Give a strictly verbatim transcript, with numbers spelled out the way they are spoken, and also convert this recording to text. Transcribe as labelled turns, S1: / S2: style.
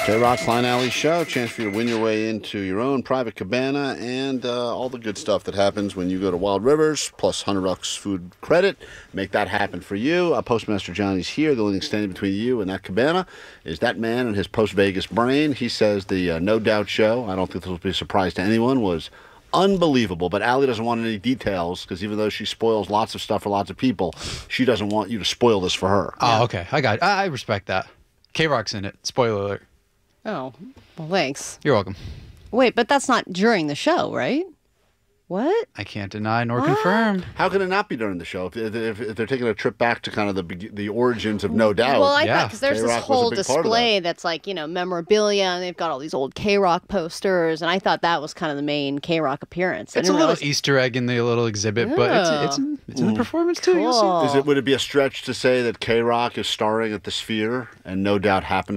S1: J-Rock Klein Alley Show, chance for you to win your way into your own private cabana and uh, all the good stuff that happens when you go to Wild Rivers, plus one hundred bucks food credit. Make that happen for you. Uh, Postmaster Johnny's here. The only thing standing between you and that cabana is that man and his post-Vegas brain. He says the uh, No Doubt show, I don't think this will be a surprise to anyone, was unbelievable. But Allie doesn't want any details because even though she spoils lots of stuff for lots of people, she doesn't want you to spoil this for her.
S2: Oh, yeah. Okay. I got it. I respect that. K-Rock's in it. Spoiler alert.
S3: Oh, well, thanks.
S2: You're welcome.
S3: Wait, but that's not during the show, right? What?
S2: I can't deny nor
S3: what?
S2: confirm.
S1: How can it not be during the show if, if, if they're taking a trip back to kind of the the origins of No Doubt?
S3: Well, I
S2: yeah.
S3: thought because there's
S1: K-Rock
S3: this whole
S1: was a big part of
S3: display
S1: that.
S3: that's like, you know, memorabilia, and they've got all these old K-Rock posters, and I thought that was kind of the main K-Rock appearance. I
S2: It's a
S3: didn't
S2: little
S3: realize-
S2: Easter egg in the little exhibit, but it's it's in, it's in the performance too. You'll see.
S3: Cool.
S1: Is it would it be a stretch to say that K-Rock is starring at the Sphere and No Doubt happens